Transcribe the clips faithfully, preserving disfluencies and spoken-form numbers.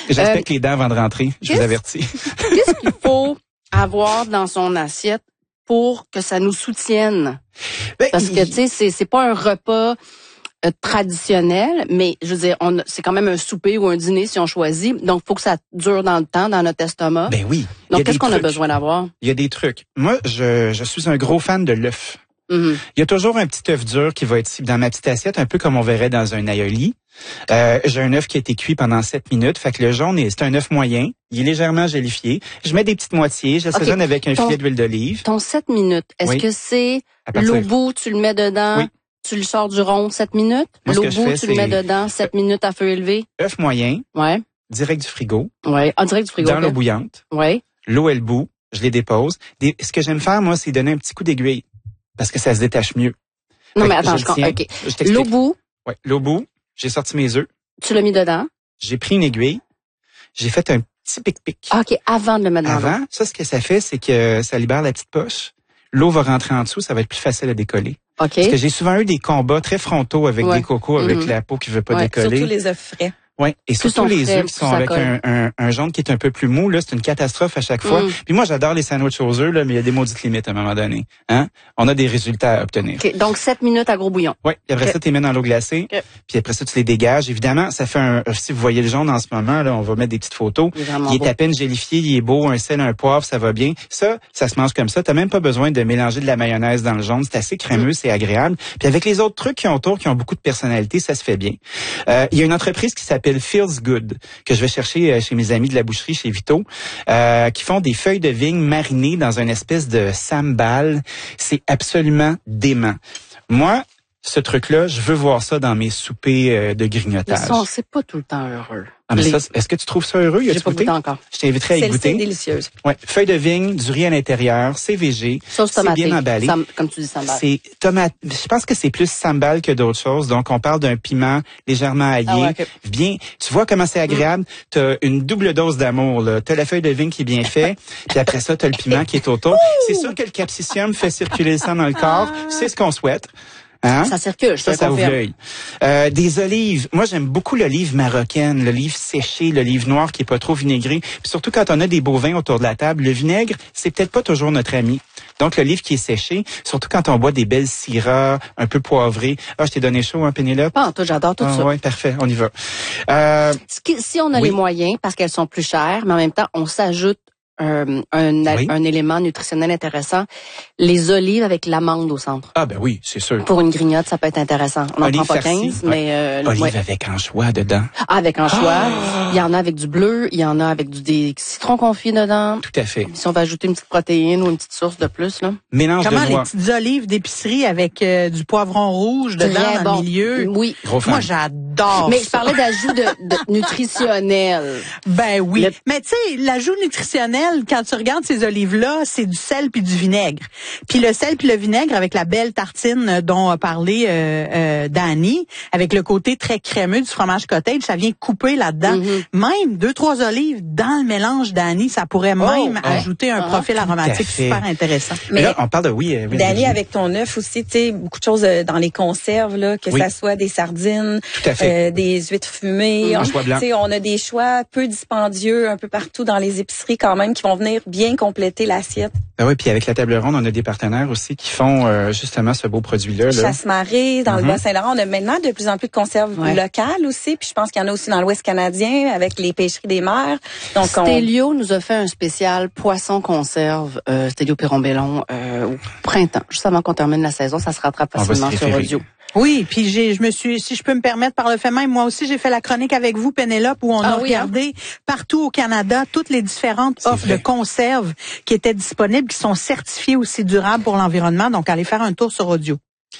J'inspecte euh, les dents avant de rentrer, je vous avertis. Qu'est-ce qu'il faut avoir dans son assiette pour que ça nous soutienne? Ben, Parce que, il... tu sais, c'est, c'est pas un repas euh, traditionnel, mais je veux dire, on, c'est quand même un souper ou un dîner si on choisit. Donc, il faut que ça dure dans le temps, dans notre estomac. Ben oui. Donc, qu'est-ce qu'on trucs. a besoin d'avoir? Il y a des trucs. Moi, je, je suis un gros fan de l'œuf. Mm-hmm. Il y a toujours un petit œuf dur qui va être dans ma petite assiette, un peu comme on verrait dans un aioli. Euh, j'ai un œuf qui a été cuit pendant sept minutes. Fait que le jaune, c'est un œuf moyen. Il est légèrement gélifié. Je mets des petites moitiés. J'assaisonne okay. avec un ton, filet d'huile d'olive. Ton sept minutes, est-ce oui. que c'est l'eau bout, tu le mets dedans, oui. tu le sors du rond sept minutes? Moi, l'eau bout, tu c'est... le mets dedans sept minutes à feu élevé? œuf moyen. Ouais. Direct du frigo. Ouais. En direct du frigo. Dans okay. l'eau bouillante. Ouais. L'eau est le bout. Je les dépose. Des... Ce que j'aime faire, moi, c'est donner un petit coup d'aiguille. Parce que ça se détache mieux. Non, fait mais attends, je, je comprends. OK. L'eau bout. Ouais. L'eau bout. J'ai sorti mes œufs. Tu l'as mis dedans? J'ai pris une aiguille. J'ai fait un petit pic-pic. Ah, OK, avant de le mettre dans l'eau. Avant, ça, ce que ça fait, c'est que ça libère la petite poche. L'eau va rentrer en dessous, ça va être plus facile à décoller. OK. Parce que j'ai souvent eu des combats très frontaux avec ouais. des cocos, avec mm-hmm. la peau qui veut pas ouais. décoller. Surtout les œufs frais. Oui, et plus surtout les frais, œufs qui sont avec un, un, un jaune qui est un peu plus mou, là, c'est une catastrophe à chaque fois. Mm. Puis moi, j'adore les sandwichs aux œufs, là, mais il y a des maudites limites à un moment donné. Hein? On a des résultats à obtenir. Okay, donc, sept minutes à gros bouillon. Oui, puis après okay. ça, tu les mets dans l'eau glacée. Okay. Puis après ça, tu les dégages. Évidemment, ça fait un... Si vous voyez le jaune en ce moment, là, on va mettre des petites photos. Il est, il est à peine gélifié, il est beau, un sel, un poivre, ça va bien. Ça, ça se mange comme ça. T'as même pas besoin de mélanger de la mayonnaise dans le jaune. C'est assez crémeux, mm. c'est agréable. Puis avec les autres trucs qui ont autour, qui ont beaucoup de personnalité, ça se fait bien. Euh, il y a une entreprise qui s'appelle Feels Good, que je vais chercher chez mes amis de la boucherie, chez Vito, euh, qui font des feuilles de vigne marinées dans une espèce de sambal. C'est absolument dément. Moi, ce truc-là, je veux voir ça dans mes soupers euh, de grignotage. Ils sont, c'est pas tout le temps heureux. Ah, mais Les... ça, est-ce que tu trouves ça heureux? J'ai pas goûté encore. Je t'inviterai à y goûter. C'est délicieuse. Ouais, feuilles de vigne, du riz à l'intérieur, c'est végé. Sauce c'est tomatée. bien emballé. Sam, comme tu dis, sambal. C'est tomate. Je pense que c'est plus sambal que d'autres choses. Donc, on parle d'un piment légèrement aillé. Ah ouais, okay. Bien. Tu vois comment c'est agréable? Mm. T'as une double dose d'amour, là. T'as la feuille de vigne qui est bien faite. Puis après ça, t'as le piment qui est autour. C'est sûr que le capsicum fait circuler le sang dans le corps. C'est ce qu'on souhaite. Hein? Ça circule, je ça, te ça confirme. ouvre l'œil. Euh, des olives. Moi, j'aime beaucoup l'olive marocaine, l'olive séchée, l'olive noire qui est pas trop vinaigrée. Puis surtout quand on a des bovins autour de la table, le vinaigre, c'est peut-être pas toujours notre ami. Donc, l'olive qui est séchée, surtout quand on boit des belles syrahs un peu poivrées. Ah, je t'ai donné chaud, hein, Pénélope? Ah, toi, j'adore tout ah, ça. Oui, parfait, on y va. Euh, si on a oui. les moyens, parce qu'elles sont plus chères, mais en même temps, on s'ajoute Un, un, oui. un élément nutritionnel intéressant, les olives avec l'amande au centre. Ah ben oui, c'est sûr. Pour une grignote, ça peut être intéressant. On n'en prend pas quinze, ouais. mais... Euh, olive ouais. avec anchois dedans. Ah, avec anchois. Ah! Il y en a avec du bleu, il y en a avec du, des citrons confits dedans. Tout à fait. Si on va ajouter une petite protéine ou une petite source de plus, là. Mélange Comment de noix. les petites olives d'épicerie avec euh, du poivron rouge dedans Très dans bon. le milieu? Oui. Gros fan. Moi, j'adore Mais ça. je parlais d'ajout de, de nutritionnel. Ben oui. Le... Mais tu sais, l'ajout nutritionnel, quand tu regardes ces olives-là, c'est du sel puis du vinaigre. Puis le sel puis le vinaigre avec la belle tartine dont a parlé euh, euh, Dani, avec le côté très crémeux du fromage cottage, ça vient couper là-dedans. Mm-hmm. Même deux, trois olives dans le mélange Dani, ça pourrait Oh, même oh, ajouter un oh, profil aromatique super intéressant. Mais là, on parle de oui. oui Dani, avec ton œuf aussi, tu sais, beaucoup de choses dans les conserves, là, que oui. ça soit des sardines, Tout à fait. Euh, des huîtres fumées. Mmh. On, tu sais, on a des choix peu dispendieux un peu partout dans les épiceries quand même qui vont venir bien compléter l'assiette. Ben oui, puis avec la table ronde, on a des partenaires aussi qui font euh, justement ce beau produit-là. Là. Chasse-marée, dans mm-hmm. le Bas-Saint-Laurent, on a maintenant de plus en plus de conserves ouais. locales aussi, puis je pense qu'il y en a aussi dans l'Ouest canadien avec les pêcheries des mers. Donc Stélio on... nous a fait un spécial poisson conserve, euh, Stélio Perron-Bellon, euh, au printemps, juste avant qu'on termine la saison, ça se rattrape facilement sur audio. Oui, puis j'ai, je me suis, si je peux me permettre par le fait même, moi aussi j'ai fait la chronique avec vous, Pénélope, où on ah, a oui, regardé hein? partout au Canada toutes les différentes C'est offres vrai. de conserves qui étaient disponibles, qui sont certifiées aussi durables pour l'environnement. Donc allez faire un tour sur audio.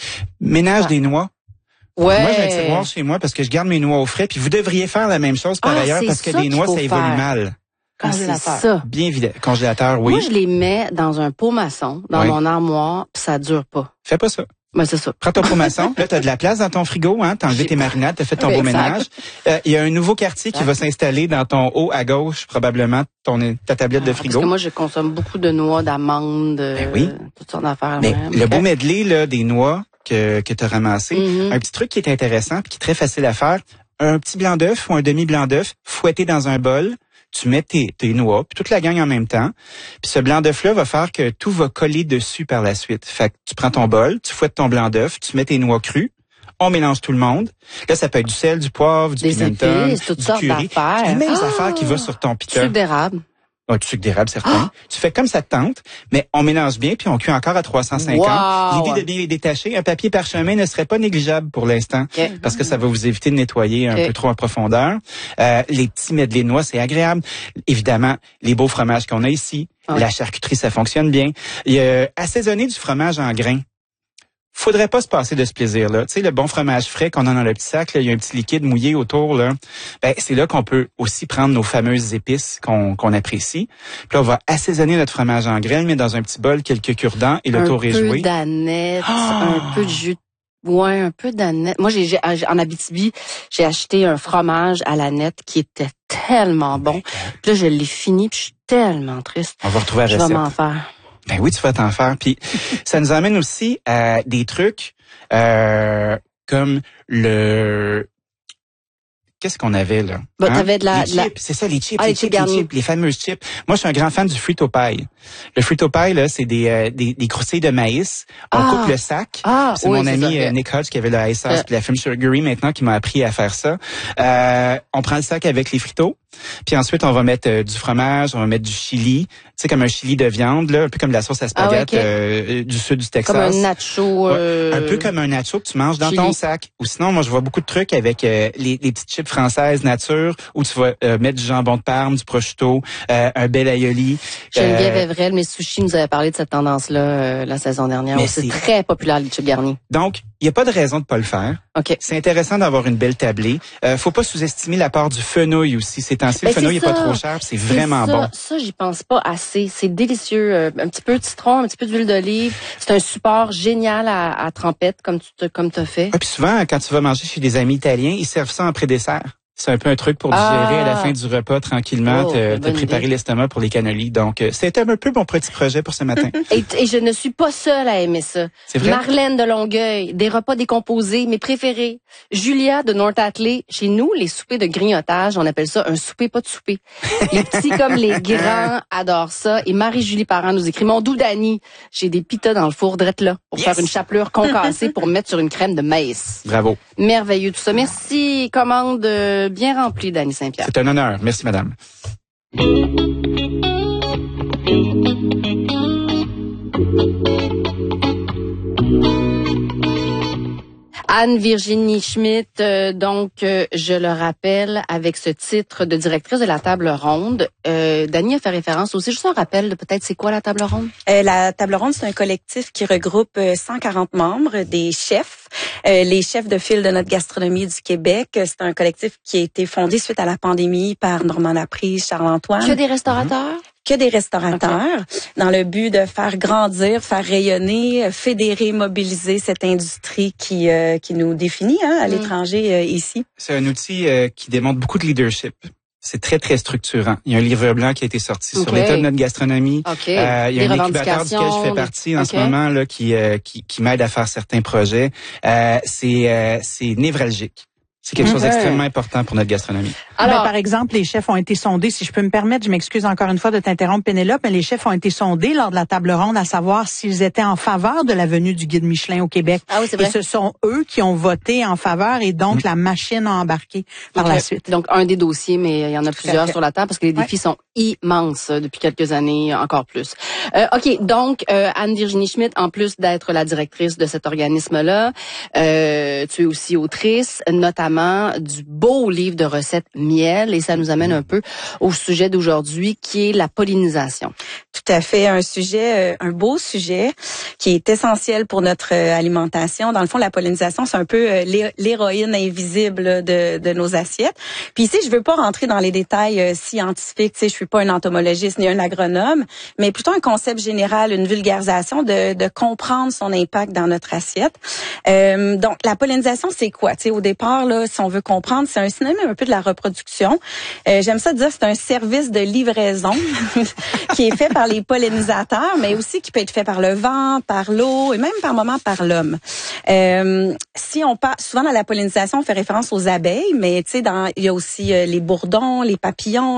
Ménage ouais. des noix. Ouais. Moi, j'ai un tiroir chez moi parce que je garde mes noix au frais. Puis vous devriez faire la même chose par ah, ailleurs parce que les noix, ça évolue faire. mal. Ah, c'est ça. Bien vidé. Congélateur, oui. Moi, je les mets dans un pot maçon, dans oui. mon armoire, puis ça dure pas. Fais pas ça. Ben, c'est ça. Prends ton pot maçon. Là, t'as de la place dans ton frigo, hein. T'as enlevé tes marinades, t'as fait ton oui, beau exact. ménage. Il euh, y a un nouveau quartier qui va s'installer dans ton haut à gauche, probablement, ton, ta tablette ah, de frigo. Parce que moi, je consomme beaucoup de noix, d'amandes, ben oui. euh, toutes sortes d'affaires. Mais même. le beau medley, là, des noix que, que t'as ramassé. Mm-hmm. Un petit truc qui est intéressant puis qui est très facile à faire. un petit blanc d'œuf ou un demi-blanc d'œuf fouetté dans un bol. Tu mets tes, tes noix, puis toute la gang en même temps. Puis ce blanc d'œuf-là va faire que tout va coller dessus par la suite. Fait que tu prends ton bol, tu fouettes ton blanc d'œuf, tu mets tes noix crues, on mélange tout le monde. Là, ça peut être du sel, du poivre, du des pimenton, épices, toutes du sortes curry. d'affaires. Les mêmes ah, affaires qui vont sur ton pita. Sucre d'érable. Oh, du sucre d'érable, certain. Oh! Tu fais comme ça te tente, mais on mélange bien, puis on cuit encore à trois cent cinquante. Wow! L'idée de bien les détacher, un papier parchemin ne serait pas négligeable pour l'instant, okay. parce que ça va vous éviter de nettoyer un okay. peu trop en profondeur. Euh, les petits medley de noix, c'est agréable. Évidemment, les beaux fromages qu'on a ici. Okay. La charcuterie, ça fonctionne bien. Il y a assaisonner du fromage en grains. Faudrait pas se passer de ce plaisir-là. Tu sais, le bon fromage frais qu'on a dans le petit sac, là, il y a un petit liquide mouillé autour, là. Ben, c'est là qu'on peut aussi prendre nos fameuses épices qu'on, qu'on apprécie. Puis là, on va assaisonner notre fromage en graines, mettre dans un petit bol quelques cure-dents et le tour est joué. Un peu d'aneth, oh! un peu de jus de Ouais, un peu d'aneth. Moi, j'ai, j'ai en Abitibi, j'ai acheté un fromage à l'aneth qui était tellement bon. Puis là, je l'ai fini, puis je suis tellement triste. On va retrouver la recette. Je vais m'en faire. Ben oui, tu vas t'en faire. Puis ça nous amène aussi à des trucs euh, comme le... Qu'est-ce qu'on avait là? Bah, hein? t'avais de la, les de la... chips, c'est ça, les chips, ah, les, les chips, les chips, les fameuses chips. Moi, je suis un grand fan du Frito Pie. Le Frito Pie, là, c'est des, euh, des, des croustilles de maïs. On ah. coupe le sac. Ah, c'est oui, mon c'est ami ça. Nick Hodge qui avait le Ice Sauce euh. puis la Film Sugary maintenant qui m'a appris à faire ça. Euh, on prend le sac avec les fritos. Puis ensuite, on va mettre euh, du fromage, on va mettre du chili, tu sais, comme un chili de viande, là, un peu comme la sauce à spaghette ah ouais, okay. euh, du sud du Texas. Comme un nacho. Euh... Ouais, un peu comme un nacho que tu manges dans chili. Ton sac. Ou sinon, moi, je vois beaucoup de trucs avec euh, les, les petites chips françaises nature, où tu vas euh, mettre du jambon de Parme, du prosciutto, euh, un bel aioli. Geneviève euh... Evrel, mes sushis nous avait parlé de cette tendance-là euh, la saison dernière. Mais c'est très populaire, les chips garnis. Donc, il n'y a pas de raison de pas le faire. Okay. C'est intéressant d'avoir une belle tablée. Euh, faut pas sous-estimer la part du fenouil aussi. Ces temps-ci, ben, le fenouil n'est pas trop cher, c'est vraiment ça, bon. Ça, j'y pense pas assez. C'est délicieux. Euh, un petit peu de citron, un petit peu d'huile d'olive. C'est un support génial à, à trempette, comme tu te, comme t'as fait. Et puis souvent, quand tu vas manger chez des amis italiens, ils servent ça en pré-dessert. C'est un peu un truc pour digérer ah. à la fin du repas tranquillement, oh, te, te préparer idée. l'estomac pour les cannolis. Donc, euh, c'était un peu mon petit projet pour ce matin. et, et je ne suis pas seule à aimer ça. C'est vrai? Marlène de Longueuil, des repas décomposés, mes préférés. Julia de North-Atley, chez nous, les soupers de grignotage, on appelle ça un souper pas de souper. Les petits comme les grands adorent ça. Et Marie-Julie Parent nous écrit, mon doux Dani, j'ai des pitas dans le four drette là pour yes. faire une chapelure concassée pour mettre sur une crème de maïs. Bravo. Merveilleux tout ça. Merci. Commande euh, bien rempli, Dany Saint-Pierre. C'est un honneur. Merci, madame. Anne-Virginie Schmidt, euh, donc, euh, je le rappelle, avec ce titre de directrice de la table ronde. Euh, Dany a fait référence aussi, juste un rappel de peut-être c'est quoi la table ronde? Euh, la table ronde, c'est un collectif qui regroupe cent quarante membres, des chefs, euh, les chefs de file de notre gastronomie du Québec. C'est un collectif qui a été fondé suite à la pandémie par Normand Laprise, Charles-Antoine. Que des restaurateurs? Mm-hmm. Que des restaurateurs, okay. dans le but de faire grandir, faire rayonner, fédérer, mobiliser cette industrie qui euh, qui nous définit hein, à mm. l'étranger euh, ici. C'est un outil euh, qui démontre beaucoup de leadership. C'est très, très structurant. Il y a un livre blanc qui a été sorti okay. sur l'état de notre gastronomie. Okay. Euh, il y a un incubateur duquel je fais partie en okay. ce moment là qui euh, qui, qui m'aide à faire certains projets. Euh, c'est euh, c'est névralgique. C'est quelque chose d'extrêmement important pour notre gastronomie. Alors, ben, par exemple, les chefs ont été sondés, si je peux me permettre, je m'excuse encore une fois de t'interrompre, Pénélope, mais les chefs ont été sondés lors de la table ronde à savoir s'ils étaient en faveur de la venue du guide Michelin au Québec. Ah oui, c'est vrai. Et ce sont eux qui ont voté en faveur et donc mmh. la machine a embarqué par okay. la suite. Donc, un des dossiers, mais il y en a plusieurs sur la table parce que les défis ouais. sont immenses depuis quelques années, encore plus. Euh, OK, donc, euh, Anne-Virginie Schmidt, en plus d'être la directrice de cet organisme-là, euh, tu es aussi autrice, notamment du beau livre de recettes miel, et ça nous amène un peu au sujet d'aujourd'hui qui est la pollinisation. Tout à fait, un sujet, un beau sujet qui est essentiel pour notre alimentation. Dans le fond, la pollinisation, c'est un peu l'héroïne invisible de, de nos assiettes. Puis ici, je veux pas rentrer dans les détails scientifiques, tu sais, je suis pas un entomologiste ni un agronome, mais plutôt un concept général, une vulgarisation de, de comprendre son impact dans notre assiette. Euh, donc, la pollinisation, c'est quoi? Tu sais, au départ, là, si on veut comprendre, c'est un synonyme un peu de la reproduction. Euh, j'aime ça dire, c'est un service de livraison qui est fait par les pollinisateurs, mais aussi qui peut être fait par le vent, par l'eau et même par moments par l'homme. Euh, si on parle, souvent dans la pollinisation, on fait référence aux abeilles, mais tu sais, dans il y a aussi euh, les bourdons, les papillons,